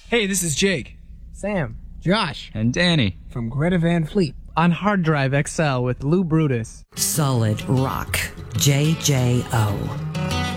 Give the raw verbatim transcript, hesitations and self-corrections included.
Hey, this is Jake. Sam. Josh. And Danny. From Greta Van Fleet. On Hard Drive X L with Lou Brutus. Solid Rock. J J O.